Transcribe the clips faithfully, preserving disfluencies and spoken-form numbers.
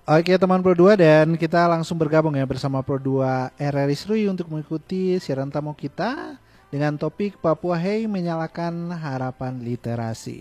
Oke teman Pro dua, dan kita langsung bergabung ya bersama Pro dua R R I Serui untuk mengikuti siaran tamu kita dengan topik Papua Hey menyalakan harapan literasi.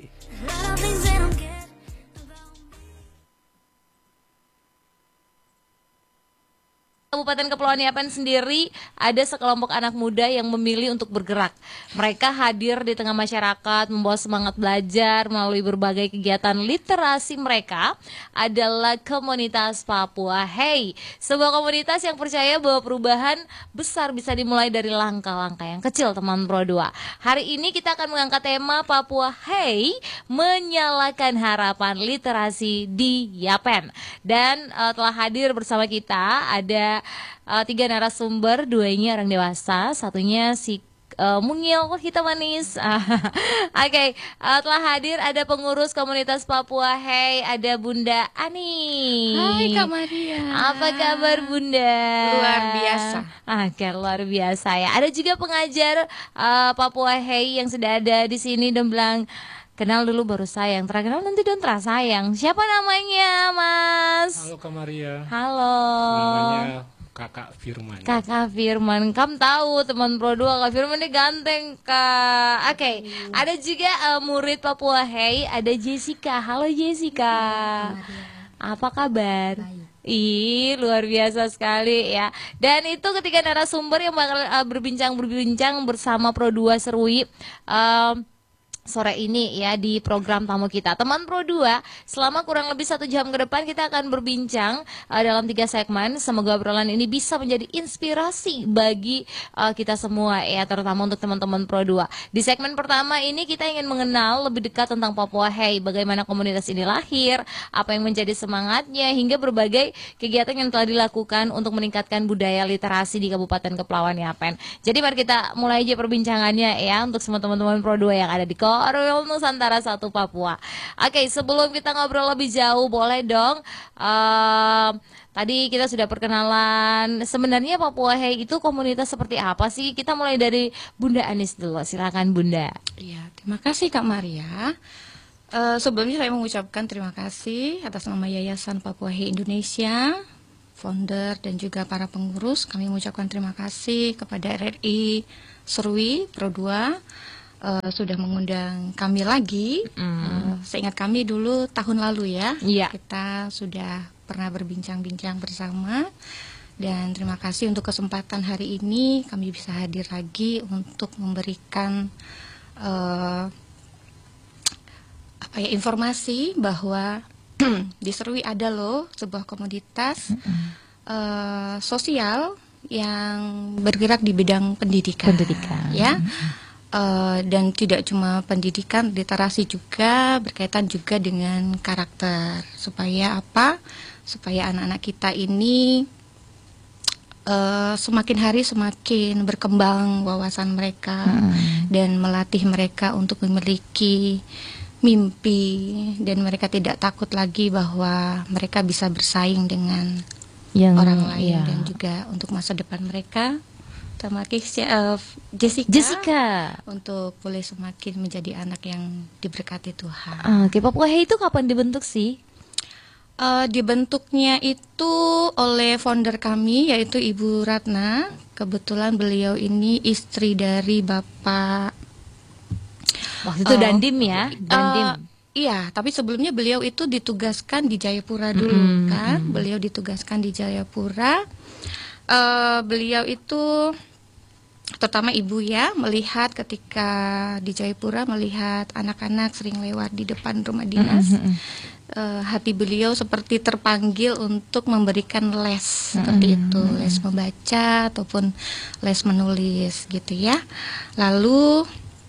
Kabupaten Kepulauan Yapen sendiri ada sekelompok anak muda yang memilih untuk bergerak. Mereka hadir di tengah masyarakat, membawa semangat belajar melalui berbagai kegiatan literasi. Mereka adalah komunitas Papua Hey, sebuah komunitas yang percaya bahwa perubahan besar bisa dimulai dari langkah-langkah yang kecil, teman Pro dua. Hari ini kita akan mengangkat tema Papua Hey menyalakan harapan literasi di Yapen. Dan uh, telah hadir bersama kita ada Uh, tiga narasumber, duanya orang dewasa, satunya si uh, mungil hitam manis. Oke, okay. uh, telah hadir ada pengurus komunitas Papua Hey, ada Bunda Ani. Hai Kak Maria. Apa kabar Bunda? Luar biasa. Oke, luar biasa ya. Ada juga pengajar uh, Papua Hey yang sudah ada di sini dan bilang kenal dulu baru sayang, terkenal nanti dan terasayang. Siapa namanya, Mas? Halo Kak Maria. Halo. Namanya Kakak Firman. Kakak Firman, kamu tahu teman Pro dua Kak Firman ini ganteng Kak. Oke, okay. Ada juga uh, murid Papua Hey, ada Jessica. Halo Jessica. Apa kabar? Baik. Ih, luar biasa sekali ya. Dan itu ketiga narasumber yang bakal uh, berbincang-berbincang bersama Pro dua Serui um, sore ini ya di program tamu kita. Teman Pro dua, selama kurang lebih satu jam ke depan kita akan berbincang uh, dalam tiga segmen. Semoga obrolan ini bisa menjadi inspirasi bagi uh, kita semua ya, terutama untuk teman-teman Pro dua. Di segmen pertama ini kita ingin mengenal lebih dekat tentang Papua Hey, bagaimana komunitas ini lahir, apa yang menjadi semangatnya, hingga berbagai kegiatan yang telah dilakukan untuk meningkatkan budaya literasi di Kabupaten Kepulauan Yapen. Jadi mari kita mulai aja perbincangannya ya untuk semua teman-teman Pro dua yang ada di Korwil Nusantara satu Papua. Oke, sebelum kita ngobrol lebih jauh, boleh dong uh, tadi kita sudah perkenalan. Sebenarnya Papua Hey itu komunitas seperti apa sih? Kita mulai dari Bunda Anis dulu. Silakan Bunda. Iya, terima kasih Kak Maria. Uh, sebelumnya saya mengucapkan terima kasih atas nama Yayasan Papua Hey Indonesia, founder dan juga para pengurus. Kami mengucapkan terima kasih kepada R R I Serui Pro dua. Uh, sudah mengundang kami lagi. mm. uh, Seingat kami dulu tahun lalu ya, yeah. Kita sudah pernah berbincang-bincang bersama. Dan terima kasih untuk kesempatan hari ini kami bisa hadir lagi untuk memberikan uh, apa ya, informasi bahwa di Serui ada loh sebuah komunitas mm-hmm. uh, sosial yang bergerak di bidang pendidikan, pendidikan. ya. Uh, dan tidak cuma pendidikan, literasi juga berkaitan juga dengan karakter. Supaya apa? Supaya anak-anak kita ini uh, semakin hari semakin berkembang wawasan mereka, hmm. dan melatih mereka untuk memiliki mimpi, dan mereka tidak takut lagi bahwa mereka bisa bersaing dengan yang, orang lain, iya. Dan juga untuk masa depan mereka. Terima kasih uh, Jessica, Jessica untuk boleh semakin menjadi anak yang diberkati Tuhan. Oke, Papua Hey itu kapan dibentuk sih? Uh, dibentuknya itu oleh founder kami yaitu Ibu Ratna. Kebetulan beliau ini istri dari Bapak waktu itu uh, Dandim ya, Dandim. Uh, Iya, tapi sebelumnya beliau itu ditugaskan di Jayapura dulu, mm-hmm. kan? Beliau ditugaskan di Jayapura. Uh, beliau itu terutama ibu ya, melihat ketika di Jayapura melihat anak-anak sering lewat di depan rumah dinas, mm-hmm. uh, hati beliau seperti terpanggil untuk memberikan les, mm-hmm. seperti itu, les membaca ataupun les menulis gitu ya. Lalu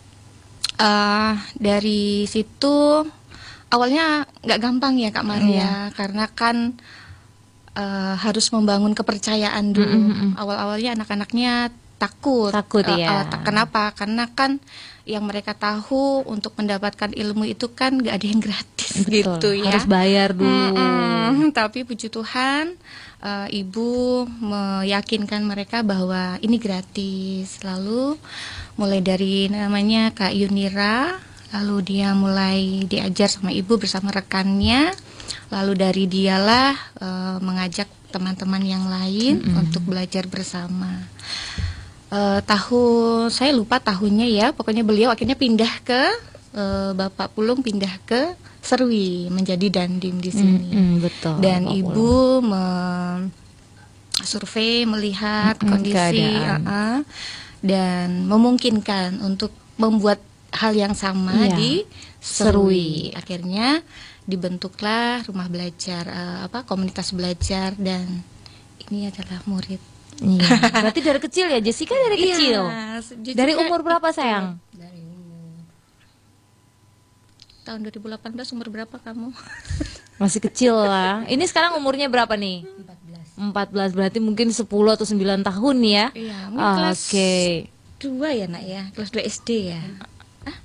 uh, dari situ awalnya nggak gampang ya Kak Maria, mm-hmm. karena kan Uh, harus membangun kepercayaan dulu. Mm-hmm. Awal-awalnya anak-anaknya takut. Takut uh, ya. Uh, kenapa? Karena kan yang mereka tahu untuk mendapatkan ilmu itu kan gak ada yang gratis. Betul. Gitu ya. Harus bayar dulu. Mm-hmm. Tapi puji Tuhan, uh, ibu meyakinkan mereka bahwa ini gratis. Lalu mulai dari namanya Kak Yunira, lalu dia mulai diajar sama ibu bersama rekannya Lalu dari dialah uh, mengajak teman-teman yang lain mm-hmm. untuk belajar bersama. Uh, tahun saya lupa tahunnya ya, pokoknya beliau akhirnya pindah ke uh, Bapak Pulung pindah ke Serwi menjadi dandim di sini. Mm-hmm, betul. Dan Bapak Ibu me- survei melihat mm-hmm, kondisi uh-uh, dan memungkinkan untuk membuat hal yang sama iya. di Serwi. Akhirnya dibentuklah rumah belajar uh, apa komunitas belajar dan ini adalah murid. Iya. Berarti dari kecil ya Jessica dari kecil. Iya, Jessica dari umur berapa sayang? Dari umur tahun dua ribu delapan belas umur berapa kamu? Masih kecil lah. Ini sekarang umurnya berapa nih? empat belas. empat belas berarti mungkin sepuluh atau sembilan tahun ya. Iya, oh, kelas Oke. dua ya nak ya, kelas dua S D ya. Ah,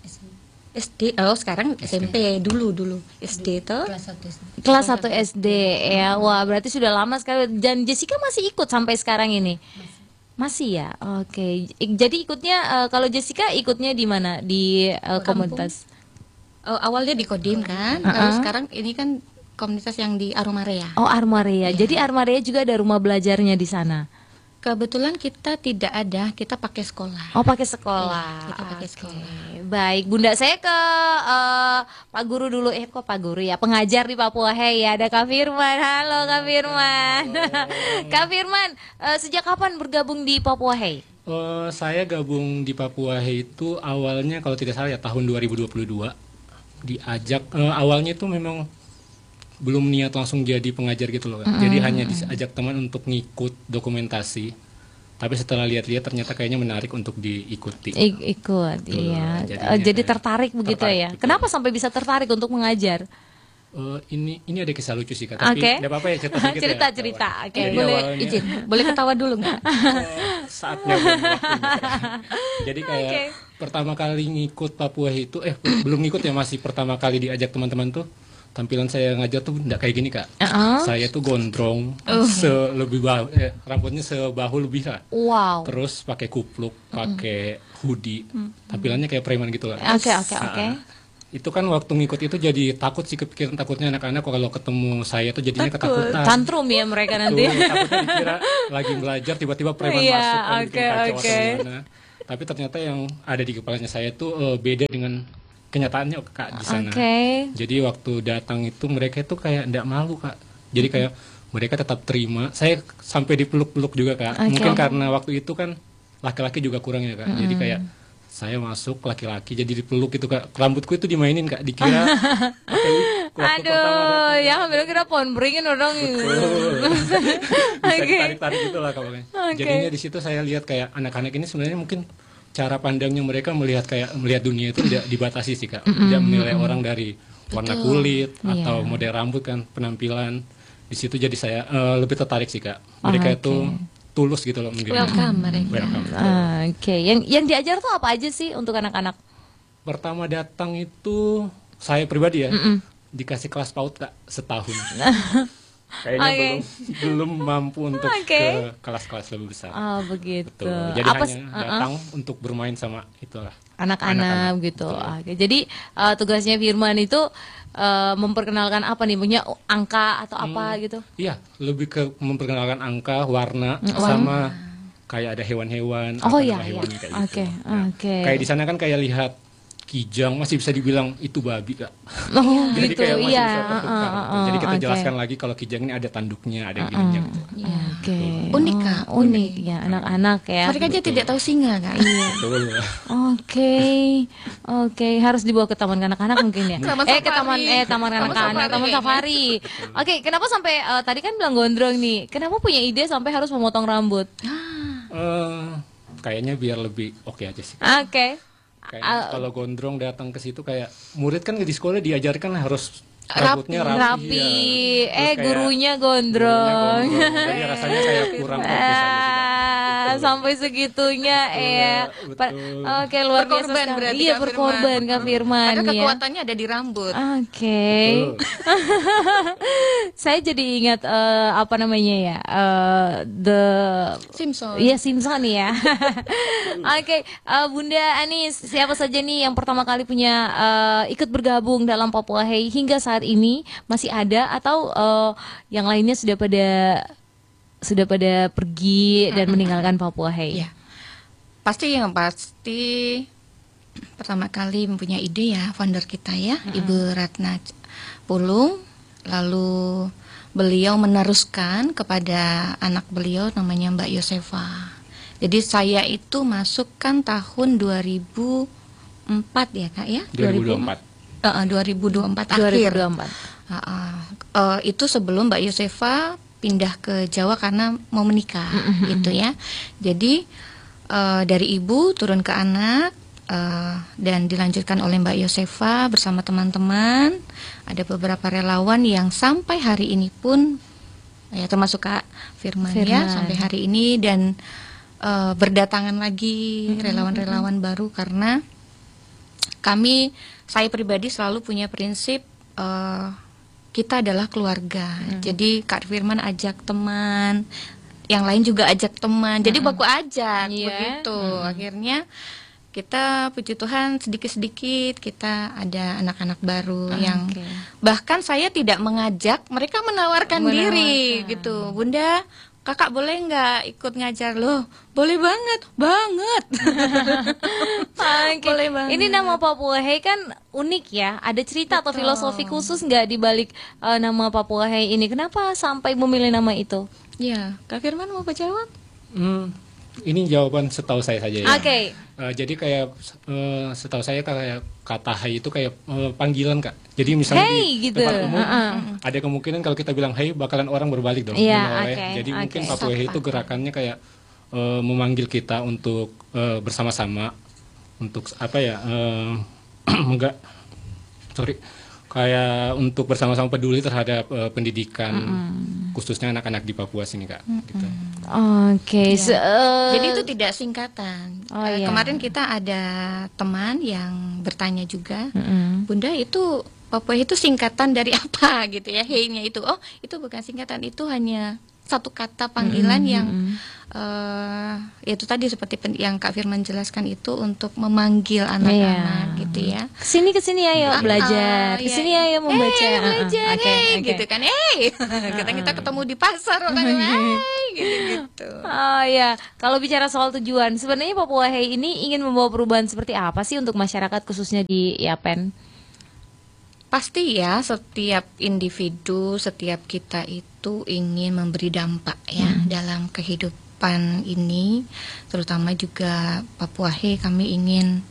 S D, oh sekarang S M P dulu dulu S D itu kelas satu S D. Kelas satu S D ya. Wah, berarti sudah lama sekali. Dan Jessica masih ikut sampai sekarang ini. Masih, masih ya. Oke. Jadi ikutnya uh, kalau Jessica ikutnya di mana? Di uh, komunitas. Oh, awalnya di Kodim kan. Uh-uh. Lalu sekarang ini kan komunitas yang di Aromarea. Oh, Aromarea. Ya. Jadi Aromarea juga ada rumah belajarnya di sana. Kebetulan kita tidak ada, kita pakai sekolah. Oh, pakai sekolah. Iya, kita pakai Oke. sekolah. Baik, Bunda, saya ke uh, Pak Guru dulu. Eh, kok Pak Guru ya? Pengajar di Papua Hey ya. Ada Kak Firman. Halo Kak Firman. Kak Firman, uh, sejak kapan bergabung di Papua Hey? Uh, saya gabung di Papua Hey itu awalnya kalau tidak salah ya tahun dua ribu dua puluh dua. Diajak uh, awalnya itu memang belum niat langsung jadi pengajar gitu loh. Mm-hmm. Jadi hanya diajak teman untuk ngikut dokumentasi. Tapi setelah lihat-lihat ternyata kayaknya menarik untuk diikuti. I- ikut, Betul, iya. jadinya, Jadi tertarik begitu tertarik, ya. betul. Kenapa sampai bisa tertarik untuk mengajar? Uh, ini ini ada kisah lucu sih Kak. Tapi Oke. tidak apa-apa ya cerita sedikit cerita, ya. cerita. Oke, Jadi boleh awalnya, Izin, boleh ketawa dulu nggak? uh, saatnya belum waktunya. Jadi kayak Oke. pertama kali ngikut Papua Hey itu eh belum ngikut ya, masih pertama kali diajak teman-teman tuh. Tampilan saya ngajar tuh enggak kayak gini Kak. Uh-uh. Saya tuh gondrong, Uh. selebih bahu, eh, rambutnya sebahu lebih lah. Wow. Terus pakai kupluk, pakai hoodie, tampilannya kayak preman gitu lah. Oke, oke, Nah, oke. Itu kan waktu ngikut itu jadi takut sih, kepikiran takutnya anak-anak kalau ketemu saya tuh jadinya Takut. ketakutan. Tantrum ya mereka nanti. Tuh, takutnya dikira lagi belajar tiba-tiba preman Iya, masuk kan oke, bikin kacau atau oke. gimana. Tapi ternyata yang ada di kepalanya saya tuh eh, beda dengan kenyataannya Kak di sana. Oke. Jadi waktu datang itu mereka itu kayak enggak malu Kak. Jadi kayak mereka tetap terima. Saya sampai dipeluk-peluk juga Kak. Oke. Mungkin karena waktu itu kan laki-laki juga kurang ya Kak. Jadi kayak saya masuk laki-laki jadi dipeluk gitu Kak. Rambutku itu dimainin Kak. Dikira pakai wig waktu pertama Aduh, datang. ya bilang kira pohon beringin orang. Betul. Bisa Oke. ditarik-tarik gitu lah kalau Oke. Jadinya di situ saya lihat kayak anak-anak ini sebenarnya mungkin cara pandangnya mereka melihat kayak melihat dunia itu tidak dibatasi sih Kak. Tidak menilai orang dari warna kulit atau Iya. model rambut kan, penampilan. Di situ jadi saya eh, lebih tertarik sih Kak. Mereka Oh, itu tulus gitu loh mungkin. Welcome mereka. Welcome. Ah, Oke, yang yang diajar tuh apa aja sih untuk anak-anak? Pertama datang itu saya pribadi ya Mm-mm. dikasih kelas PAUD Kak setahun. Kayaknya Oke. belum belum mampu untuk Oke. ke kelas-kelas lebih besar. Oh begitu. Betul. Jadi Apa hanya s- uh-uh. datang untuk bermain sama itulah. anak-anak Anak-anak, gitu. betul. Oke. Jadi uh, tugasnya Firman itu uh, memperkenalkan apa nih, punya angka atau apa gitu? Iya, lebih ke memperkenalkan angka, warna, Mm, sama kayak ada hewan-hewan. Oh apa iya, nama iya. hewannya kayak Oke, gitu. Nah, oke. Kayak di sana kan kayak lihat kijang masih bisa dibilang itu babi Kak. Oh Jadi gitu, kayak masih iya. bisa tertukar. uh, uh, uh, Jadi kita oke. jelaskan lagi kalau kijang ini ada tanduknya, ada gininya gitu. Oke. Unik, Kak, Oh, unik ya anak-anak ya. Mereka aja tidak tahu singa kan? Betul. Oke, oke, harus dibawa ke taman kanak-kanak mungkin ya. Taman eh ke safari. taman eh taman Taman kanak-kanak, safari taman kayaknya. safari. Oke, kenapa sampai eh, tadi kan bilang gondrong nih? Kenapa punya ide sampai harus memotong rambut? Eh, kayaknya biar lebih oke aja sih. Oke. Kayaknya Ah, kalau gondrong datang ke situ kayak murid kan di sekolah diajarkan harus Rapi. rambutnya rapi. rapi. ya. Eh Terus kayak gurunya gurunya gondrong. gondrong. Jadi rasanya kayak kurang oke saja sih, Kak. Ah, sampai segitunya ya. betul. Pa- Oke, luar biasa Berkorban sekali. berarti Iya, Kak berkorban Kak Firman Karena ya. kekuatannya ada di rambut. Oke. Betul. saya jadi ingat eh, apa namanya ya, eh, the Simpson. Iya Simpson ya. Oke, eh, Bunda Anis, siapa saja nih yang pertama kali punya eh, ikut bergabung dalam Papua Hey hingga saat ini masih ada atau eh, yang lainnya sudah pada sudah pada pergi dan meninggalkan Papua Hey? Iya. Pasti yang pasti pertama kali mempunyai ide ya founder kita ya, mm-hmm. Ibu Ratna Pulung. Lalu beliau meneruskan kepada anak beliau namanya Mbak Yosefa. Jadi saya itu masuk kan tahun dua ribu empat ya Kak ya? dua ribu dua puluh empat. Uh, dua ribu dua puluh empat dua ribu akhir. dua puluh empat. Uh, uh, uh, itu sebelum Mbak Yosefa pindah ke Jawa karena mau menikah, mm-hmm. gitu ya. Jadi uh, dari ibu turun ke anak uh, dan dilanjutkan oleh Mbak Yosefa bersama teman-teman. Ada beberapa relawan yang sampai hari ini pun ya termasuk Kak Firman, Firman. ya sampai hari ini dan uh, berdatangan lagi mm-hmm. relawan-relawan baru karena kami saya pribadi selalu punya prinsip uh, kita adalah keluarga. Hmm. Jadi Kak Firman ajak teman, yang lain juga ajak teman. Jadi hmm. baku ajak yeah. begitu. Hmm. Akhirnya kita puji Tuhan sedikit-sedikit kita ada anak-anak baru hmm, yang okay. bahkan saya tidak mengajak, mereka menawarkan, menawarkan. diri gitu. Bunda, Kakak boleh nggak ikut ngajar? Loh, boleh banget, banget. Okay. Boleh banget. Ini nama Papua Hey kan unik ya. Ada cerita Betul. atau filosofi khusus nggak di balik uh, nama Papua Hey ini? Kenapa sampai memilih nama itu? Ya, Kak Firman mau jawab? Hmm, ini jawaban setahu saya saja ya. Oke. Okay. Uh, jadi kayak uh, setahu saya kayak kata Hey itu kayak uh, panggilan Kak. Jadi misalnya hey, di gitu. tempat umum uh-uh. ada kemungkinan kalau kita bilang Hey bakalan orang berbalik dong. Yeah, menoleh. okay, Jadi okay. mungkin Papua Hey itu gerakannya kayak uh, memanggil kita untuk uh, bersama-sama untuk apa ya? Uh, enggak sorry kayak untuk bersama-sama peduli terhadap uh, pendidikan mm-hmm. khususnya anak-anak di Papua sini Kak. Mm-hmm. Gitu. Oke. Okay. Ya. So, uh... Jadi itu tidak singkatan. Oh, uh, iya. Kemarin kita ada teman yang bertanya juga, mm-hmm. Bunda itu Papua itu singkatan dari apa gitu ya? Hey-nya itu, oh itu bukan singkatan, itu hanya satu kata panggilan mm-hmm. yang uh, itu tadi seperti yang Kak Firman jelaskan itu untuk memanggil anak-anak yeah. gitu ya. Kesini kesini ayo uh, belajar, uh, kesini yeah. ayo membaca, hey, belajar, uh, uh. Okay, hey, okay. gitu kan, hey, kita kita ketemu di pasar, kan, hey, gitu gitu. Oh ya, kalau bicara soal tujuan, sebenarnya Papua Hey ini ingin membawa perubahan seperti apa sih untuk masyarakat khususnya di Yapen? Pasti ya, setiap individu, setiap kita itu ingin memberi dampak ya hmm. dalam kehidupan ini, terutama juga Papua Hey kami ingin,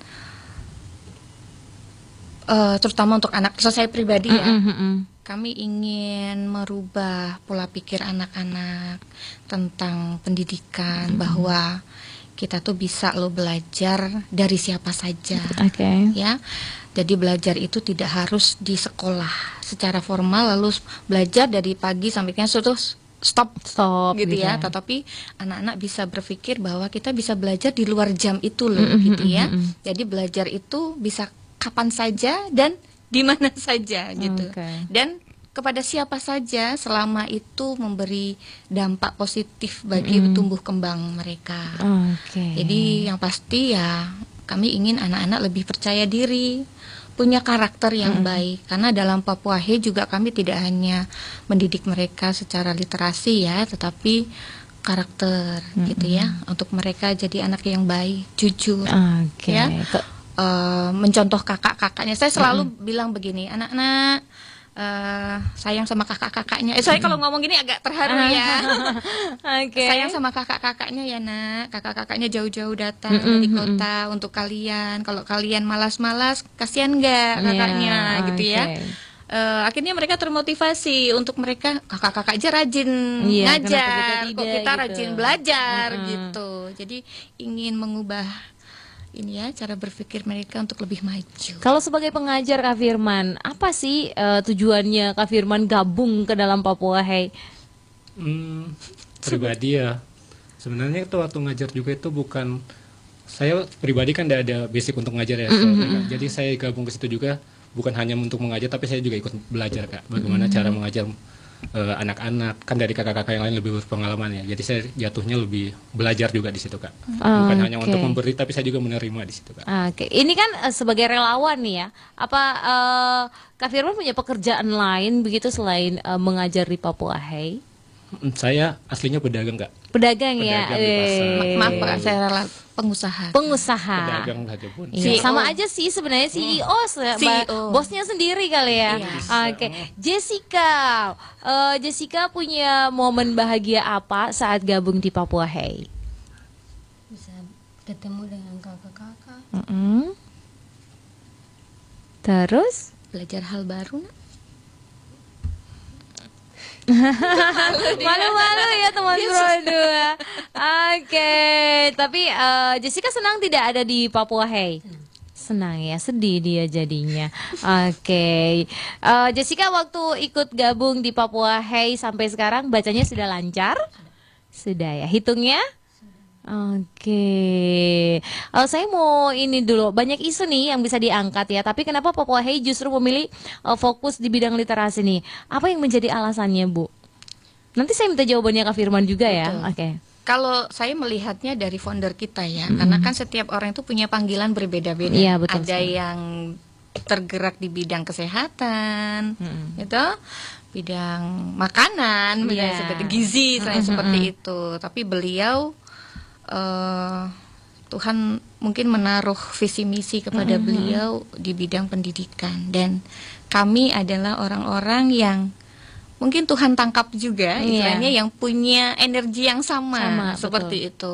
uh, terutama untuk anak, saya pribadi ya, mm-hmm. kami ingin merubah pola pikir anak-anak tentang pendidikan, mm-hmm. bahwa kita tuh bisa lo belajar dari siapa saja, okay. ya. Jadi belajar itu tidak harus di sekolah secara formal lalu belajar dari pagi sampai kan terus stop stop gitu ya. Bisa. Tetapi anak-anak bisa berpikir bahwa kita bisa belajar di luar jam itu loh, mm-hmm, gitu ya. Mm-hmm. Jadi belajar itu bisa kapan saja dan di mana saja gitu. Okay. Dan kepada siapa saja selama itu memberi dampak positif bagi mm. tumbuh kembang mereka. Okay. Jadi yang pasti ya kami ingin anak-anak lebih percaya diri, punya karakter yang mm. baik. Karena dalam Papua Hey juga kami tidak hanya mendidik mereka secara literasi ya, tetapi karakter mm-hmm. gitu ya, untuk mereka jadi anak yang baik, jujur, okay. ya, uh, mencontoh kakak-kakaknya. Saya selalu mm-hmm. bilang begini, anak-anak, Uh, sayang sama kakak-kakaknya. Eh, saya kalau ngomong gini agak terharu ya. Okay. Sayang sama kakak-kakaknya ya nak. Kakak-kakaknya jauh-jauh datang mm-hmm. dari kota untuk kalian. Kalau kalian malas-malas, kasihan nggak kakaknya, yeah, gitu okay. ya. Uh, akhirnya mereka termotivasi untuk mereka kakak-kakak aja rajin yeah, ngajar, kok kita gitu. rajin belajar uh-huh. gitu. Jadi ingin mengubah ini ya cara berpikir mereka untuk lebih maju. Kalau sebagai pengajar Kak Firman, apa sih uh, tujuannya Kak Firman gabung ke dalam Papua Hey? Hmm, pribadi ya, sebenarnya itu waktu ngajar juga itu bukan, saya pribadi kan tidak ada basic untuk ngajar ya, mm-hmm. jadi saya gabung ke situ juga bukan hanya untuk mengajar, tapi saya juga ikut belajar Kak, bagaimana mm-hmm. cara mengajar eh, anak-anak, kan dari kakak-kakak yang lain lebih berpengalaman ya. Jadi saya jatuhnya lebih belajar juga di situ Kak. Bukan Oke. hanya untuk memberi, tapi saya juga menerima di situ Kak. Oke, ini kan eh, sebagai relawan nih ya. Apa eh, Kak Firman punya pekerjaan lain begitu selain eh, mengajar di Papua Hei? Mm, Saya aslinya pedagang Kak. Pedagang, ya. Pedagang di pasar. Eh, Maaf Pak, saya rela pengusaha. pengusaha. Pedagang saja pun. Iya, C E O. sama aja sih sebenarnya C E O, se- C E ba- O. bosnya sendiri kali ya. Iya. Oke, Jessica, Eh, Jessica punya momen bahagia apa saat gabung di Papua Hei? Bisa ketemu dengan kakak-kakak. Mm-mm. Terus? Belajar hal baru nak? Malu-malu ya teman Pro dua. Oke, tapi eh, Jessica senang tidak ada di Papua Hei? Senang ya, sedih dia jadinya. Oke, Eh, Jessica waktu ikut gabung di Papua Hei sampai sekarang bacanya sudah lancar? Sudah ya, hitungnya? Oke, Eh, saya mau ini dulu, banyak isu nih yang bisa diangkat ya. Tapi kenapa Papua Hei justru memilih eh, fokus di bidang literasi nih? Apa yang menjadi alasannya, Bu? Nanti saya minta jawabannya Kak Firman juga ya. Betul. Oke. Kalau saya melihatnya dari founder kita ya, karena kan setiap orang itu punya panggilan berbeda-beda. Iya, betul Ada sekali. yang tergerak di bidang kesehatan, gitu, bidang makanan, bidang Iya. seperti gizi, selain seperti itu. Tapi beliau eh, Tuhan mungkin menaruh visi misi kepada beliau di bidang pendidikan, dan kami adalah orang-orang yang mungkin Tuhan tangkap juga, Iya. istilahnya yang punya energi yang sama, Sama, seperti itu.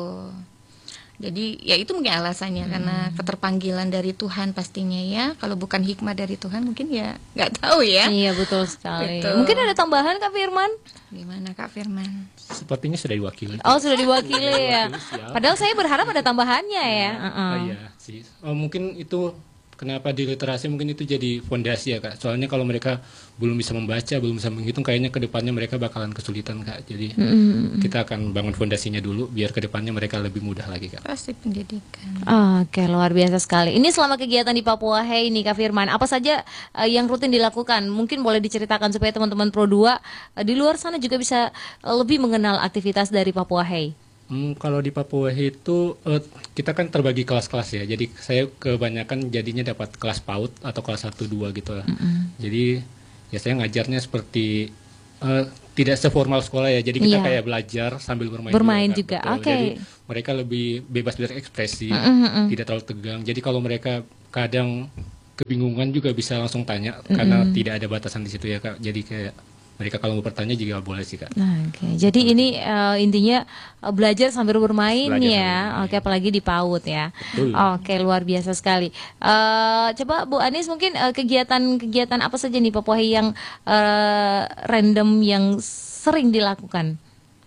Jadi ya itu mungkin alasannya, karena keterpanggilan dari Tuhan pastinya ya. Kalau bukan hikmah dari Tuhan mungkin ya nggak tahu ya. Iya, betul sekali. Betul. Mungkin ada tambahan Kak Firman? Gimana Kak Firman? Sepertinya sudah diwakili. Oh, sudah diwakili ya. Diwakili, siap. Padahal saya berharap ada tambahannya ya. Oh, Heeh. iya sih. Oh, mungkin itu kenapa di literasi mungkin itu jadi fondasi ya Kak. Soalnya kalau mereka belum bisa membaca, belum bisa menghitung, kayaknya ke depannya mereka bakalan kesulitan Kak. Jadi kita akan bangun fondasinya dulu biar ke depannya mereka lebih mudah lagi Kak. Pasti pendidikan. Oke, luar biasa sekali. Ini selama kegiatan di Papua Hei nih Kak Firman, apa saja eh, yang rutin dilakukan? Mungkin boleh diceritakan supaya teman-teman Pro dua eh, di luar sana juga bisa eh, lebih mengenal aktivitas dari Papua Hei. Hmm, kalau di Papua itu eh, kita kan terbagi kelas-kelas ya. Jadi saya kebanyakan jadinya dapat kelas PAUD atau kelas satu dua gitu lah. Jadi ya saya ngajarnya seperti eh, tidak seformal sekolah ya. Jadi kita Iya. kayak belajar sambil bermain, Bermain Kak. juga, Betul. oke. Jadi mereka lebih bebas berekspresi, tidak terlalu tegang. Jadi kalau mereka kadang kebingungan juga bisa langsung tanya karena tidak ada batasan di situ ya Kak. Jadi kayak mereka kalau mau bertanya juga boleh sih Kak. Nah, oke. Jadi ini eh, intinya eh, belajar sambil bermain Belajar nih sambil ya. bermain. Oke, apalagi di PAUD ya. Betul. Oke, luar biasa sekali. Eh, coba Bu Anis mungkin eh, kegiatan-kegiatan apa saja nih Papua Hei yang eh, random yang sering dilakukan?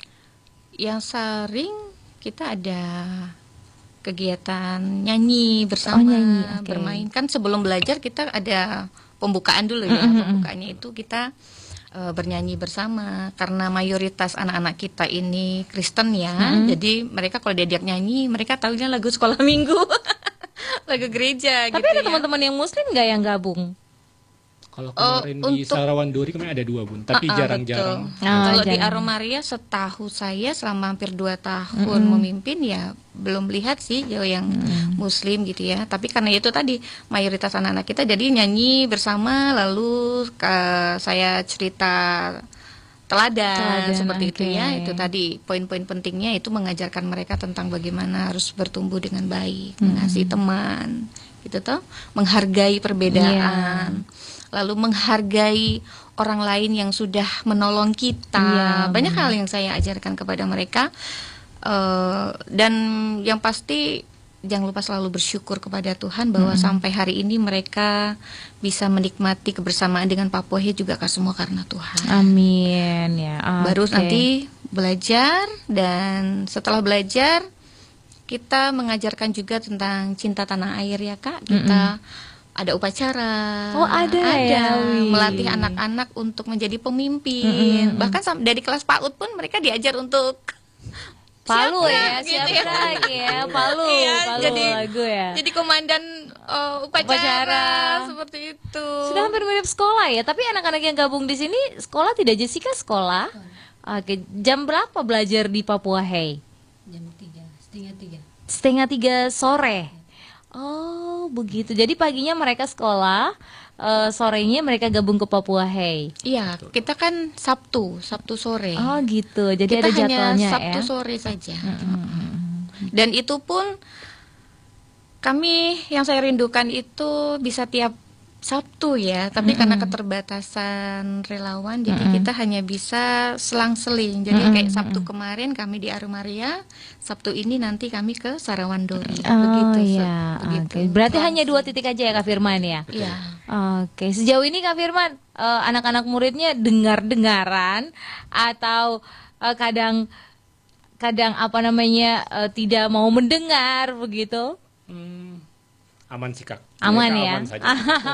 Yang sering kita ada kegiatan nyanyi bersama, Oh, nyanyi, oke. bermain. Kan sebelum belajar kita ada pembukaan dulu ya. Pembukaannya itu kita eh, bernyanyi bersama, karena mayoritas anak-anak kita ini Kristen ya. Jadi mereka kalau diajak nyanyi, mereka tahunya lagu sekolah minggu. Lagu gereja Tapi gitu ada ya. teman-teman yang muslim nggak yang gabung? Kalau Oh, kemarin di untuk- Sarawan Duri kemarin ada dua Bun, tapi Ah, ah, jarang-jarang. betul. Ah, Kalau di jarang. Aromaria setahu saya selama hampir dua tahun memimpin ya belum lihat sih jauh yang muslim gitu ya. Tapi karena itu tadi mayoritas anak-anak kita jadi nyanyi bersama, lalu ke- saya cerita teladan, Teladan, seperti itu oke. ya. Itu tadi poin-poin pentingnya itu mengajarkan mereka tentang bagaimana harus bertumbuh dengan baik, mengasihi teman, gitu toh, menghargai perbedaan. Lalu menghargai orang lain yang sudah menolong kita. Iya, Banyak hal yang saya ajarkan kepada mereka. Eh, dan yang pasti jangan lupa selalu bersyukur kepada Tuhan bahwa sampai hari ini mereka bisa menikmati kebersamaan dengan Papua Hei juga kan semua karena Tuhan. Amin ya. Baru oke. nanti belajar, dan setelah belajar kita mengajarkan juga tentang cinta tanah air ya Kak. Kita ada upacara. Oh, ada ya, wih. Melatih anak-anak untuk menjadi pemimpin. Bahkan sam- dari kelas PAUD pun mereka diajar untuk Palu siap ya, nggak? siap Gitu ya. lagi ya, Palu, Iya, Palu jadi- lagu ya. Jadi komandan uh, upacara, Upacara. seperti itu. Sudah hampir mirip sekolah ya, tapi anak-anak yang gabung di sini sekolah tidak, Jessica sekolah? Oke, jam berapa belajar di Papua Hey? Jam tiga, setengah tiga. Setengah tiga sore. Oh begitu. Jadi paginya mereka sekolah, eh, sorenya mereka gabung ke Papua Hey. Iya, kita kan Sabtu, Sabtu sore. Oh gitu. Jadi kita ada hanya jadwalnya Sabtu ya. sore saja. Dan itu pun kami yang saya rindukan itu bisa tiap Sabtu ya, tapi karena keterbatasan relawan, jadi kita hanya bisa selang-seling. Jadi kayak Sabtu kemarin kami di Arumaria, Sabtu ini nanti kami ke Sarawandori. Oh begitu. se- iya. begitu. Oke. Berarti hanya dua titik aja ya Kak Firman ya. Iya. Oke, sejauh ini Kak Firman, eh, anak-anak muridnya dengar-dengaran atau eh, kadang kadang apa namanya eh, tidak mau mendengar begitu? Hmm, aman sih Kak. Aman Mereka ya. aman saja.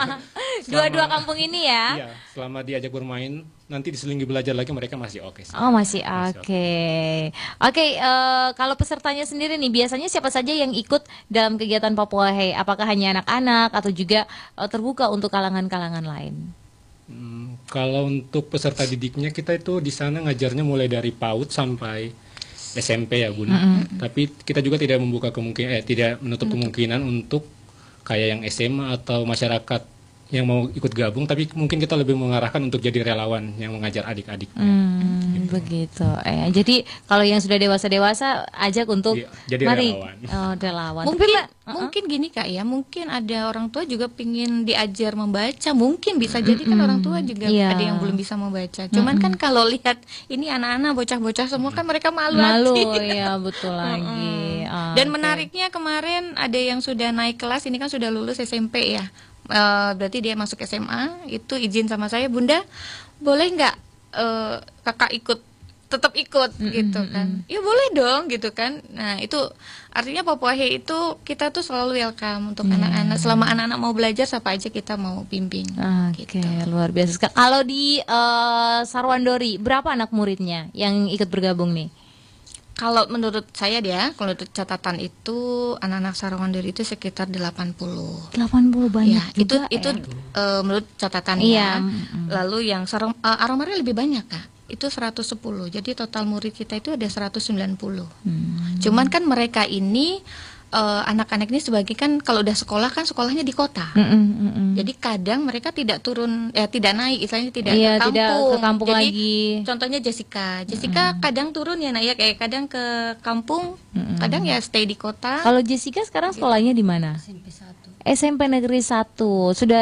Dua-dua Selama- kampung ini ya. Iya, selama diajak bermain, nanti diselingi belajar lagi mereka masih oke sih. Oh masih Masih oke. Oke, eh, kalau pesertanya sendiri nih biasanya siapa saja yang ikut dalam kegiatan Papua Hey? Apakah hanya anak-anak atau juga eh, terbuka untuk kalangan-kalangan lain? Hmm, kalau untuk peserta didiknya kita itu di sana ngajarnya mulai dari PAUD sampai S M P ya Bun. Tapi kita juga tidak membuka kemungkinan, eh, tidak menutup kemungkinan untuk kayak yang S M A atau masyarakat yang mau ikut gabung, tapi mungkin kita lebih mengarahkan untuk jadi relawan yang mengajar adik-adiknya. Hmm, begitu. Eh, jadi kalau yang sudah dewasa-dewasa ajak untuk Iya, jadi mari relawan. Oh, relawan. Mungkin Tapi Mbak, mungkin gini Kak ya, mungkin ada orang tua juga pingin diajar membaca, mungkin bisa jadi kan orang tua juga Iya. ada yang belum bisa membaca. Cuman kan kalau lihat ini anak-anak bocah-bocah semua kan mereka malu, malu hati. ya betul lagi. Ah, Dan oke. menariknya kemarin ada yang sudah naik kelas, ini kan sudah lulus S M P ya. Eh, berarti dia masuk S M A, itu izin sama saya, Bunda, boleh nggak eh, kakak ikut, tetap ikut gitu kan? Ya boleh dong gitu kan. Nah itu artinya Papua Hey itu kita tuh selalu welcome untuk anak-anak. Selama anak-anak mau belajar, siapa aja kita mau bimbing. Oke, Gitu. luar biasa sekali. Kalau di eh, Sarwandori, berapa anak muridnya yang ikut bergabung nih? Kalau menurut saya dia, kalau menurut catatan itu anak-anak Sarawandiri itu sekitar delapan puluh. delapan puluh banyak Ya, itu juga itu ya. eh, menurut catatan Iya, ya. mm-mm. Lalu yang Sarong uh, Aromari lebih banyak Kak. Itu seratus sepuluh. Jadi total murid kita itu ada seratus sembilan puluh. Hmm. Cuman kan mereka ini eh, anak-anak ini sebagai kan kalau udah sekolah kan sekolahnya di kota. Mm-mm, mm-mm. Jadi kadang mereka tidak turun, ya tidak naik, istilahnya tidak Iya, ke kampung. tidak ke kampung Jadi, lagi. Contohnya Jessica, Jessica kadang turun ya, nak ya, kayak kadang ke kampung, kadang ya stay di kota. Kalau Jessica sekarang sekolahnya di mana? S M P satu. S M P Negeri satu. Sudah